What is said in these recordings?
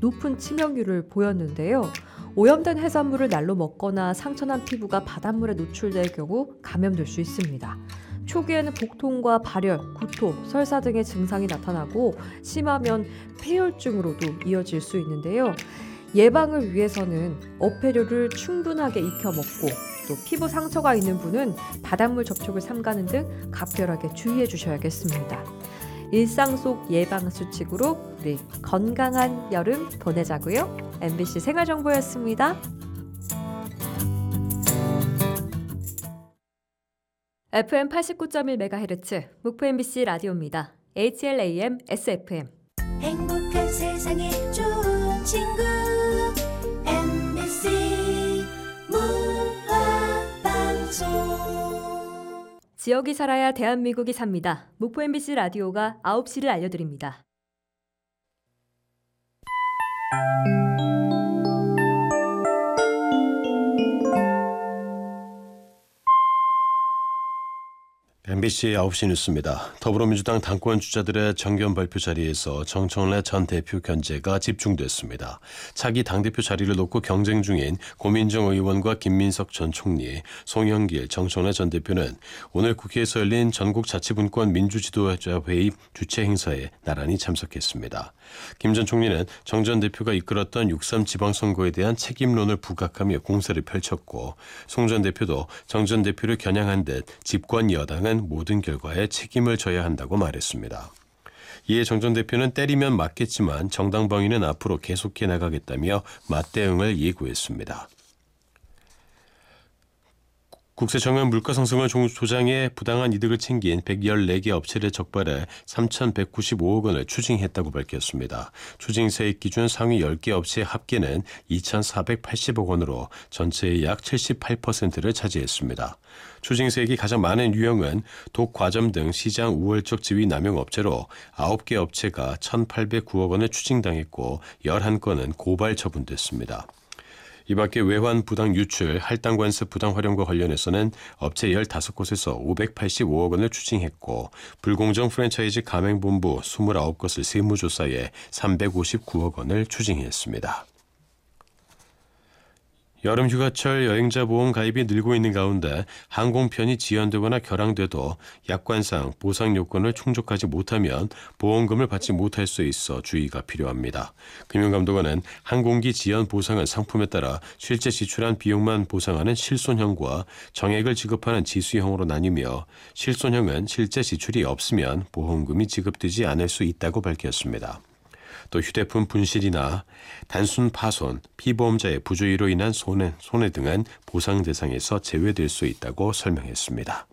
높은 치명률을 보였는데요. 오염된 해산물을 날로 먹거나 상처난 피부가 바닷물에 노출될 경우 감염될 수 있습니다. 초기에는 복통과 발열, 구토, 설사 등의 증상이 나타나고 심하면 폐혈증으로도 이어질 수 있는데요. 예방을 위해서는 어패류를 충분하게 익혀 먹고 또 피부 상처가 있는 분은 바닷물 접촉을 삼가는 등 각별하게 주의해 주셔야겠습니다. 일상 속 예방 수칙으로 우리 건강한 여름 보내자고요. MBC 생활정보였습니다. FM 89.1MHz 목포 MBC 라디오입니다. HLAM SFM 행복한 세상에 좋은 친구 MBC 문화방송. 지역이 살아야 대한민국이 삽니다. 목포 MBC 라디오가 9시를 알려드립니다. MBC 9시 뉴스입니다. 더불어민주당 당권 주자들의 정견 발표 자리에서 정청래 전 대표 견제가 집중됐습니다. 차기 당대표 자리를 놓고 경쟁 중인 고민정 의원과 김민석 전 총리, 송영길, 정청래 전 대표는 오늘 국회에서 열린 전국자치분권 민주지도자회의 주최 행사에 나란히 참석했습니다. 김 전 총리는 정 전 대표가 이끌었던 6.3 지방선거에 대한 책임론을 부각하며 공세를 펼쳤고, 송 전 대표도 정 전 대표를 겨냥한 듯 집권 여당은 모든 결과에 책임을 져야 한다고 말했습니다. 이에 정 전 대표는 때리면 맞겠지만 정당 방위는 앞으로 계속해 나가겠다며 맞대응을 예고했습니다. 국세청은 물가 상승을 조장해 부당한 이득을 챙긴 114개 업체를 적발해 3,195억 원을 추징했다고 밝혔습니다. 추징세액 기준 상위 10개 업체의 합계는 2,480억 원으로 전체의 약 78%를 차지했습니다. 추징세액이 가장 많은 유형은 독과점 등 시장 우월적 지위 남용 업체로 9개 업체가 1,809억 원을 추징당했고 11건은 고발 처분됐습니다. 이 밖에 외환 부당 유출, 할당 관세 부당 활용과 관련해서는 업체 15곳에서 585억 원을 추징했고, 불공정 프랜차이즈 가맹본부 29곳을 세무조사해 359억 원을 추징했습니다. 여름 휴가철 여행자 보험 가입이 늘고 있는 가운데 항공편이 지연되거나 결항돼도 약관상 보상 요건을 충족하지 못하면 보험금을 받지 못할 수 있어 주의가 필요합니다. 금융감독원은 항공기 지연 보상은 상품에 따라 실제 지출한 비용만 보상하는 실손형과 정액을 지급하는 지수형으로 나뉘며, 실손형은 실제 지출이 없으면 보험금이 지급되지 않을 수 있다고 밝혔습니다. 또 휴대폰 분실이나 단순 파손, 피보험자의 부주의로 인한 손해 등은 보상 대상에서 제외될 수 있다고 설명했습니다.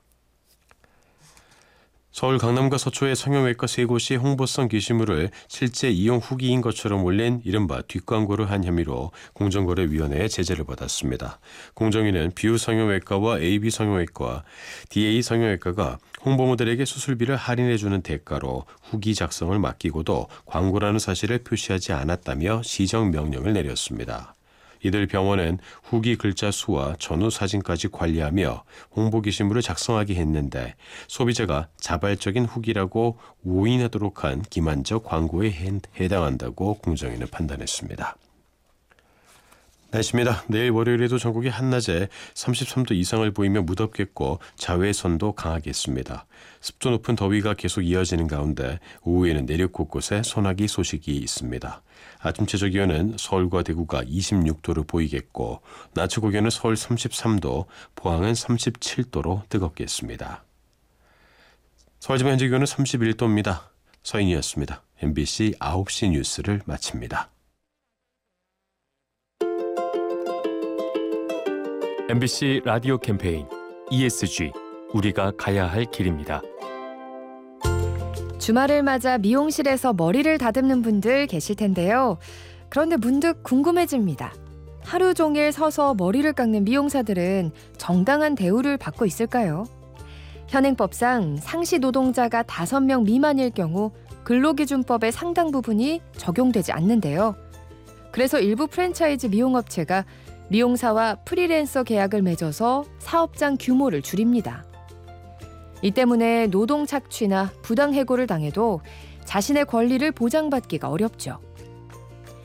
서울 강남과 서초의 성형외과 3곳이 홍보성 게시물을 실제 이용 후기인 것처럼 올린 이른바 뒷광고를 한 혐의로 공정거래위원회의 제재를 받았습니다. 공정위는 뷰 성형외과와 AB 성형외과, DA 성형외과가 홍보 모델에게 수술비를 할인해주는 대가로 후기 작성을 맡기고도 광고라는 사실을 표시하지 않았다며 시정 명령을 내렸습니다. 이들 병원은 후기 글자 수와 전후 사진까지 관리하며 홍보 게시물을 작성하게 했는데, 소비자가 자발적인 후기라고 오인하도록 한 기만적 광고에 해당한다고 공정위는 판단했습니다. 날씨입니다. 내일 월요일에도 전국이 한낮에 33도 이상을 보이며 무덥겠고 자외선도 강하겠습니다. 습도 높은 더위가 계속 이어지는 가운데 오후에는 내륙 곳곳에 소나기 소식이 있습니다. 아침 최저 기온은 서울과 대구가 26도를 보이겠고, 낮 최고 기온은 서울 33도, 포항은 37도로 뜨겁겠습니다. 서울 지금 현재 기온은 31도입니다. 서인이었습니다. MBC 9시 뉴스를 마칩니다. MBC 라디오 캠페인 ESG, 우리가 가야 할 길입니다. 주말을 맞아 미용실에서 머리를 다듬는 분들 계실 텐데요. 그런데 문득 궁금해집니다. 하루 종일 서서 머리를 깎는 미용사들은 정당한 대우를 받고 있을까요? 현행법상 상시 노동자가 5명 미만일 경우 근로기준법의 상당 부분이 적용되지 않는데요. 그래서 일부 프랜차이즈 미용업체가 미용사와 프리랜서 계약을 맺어서 사업장 규모를 줄입니다. 이 때문에 노동 착취나 부당 해고를 당해도 자신의 권리를 보장받기가 어렵죠.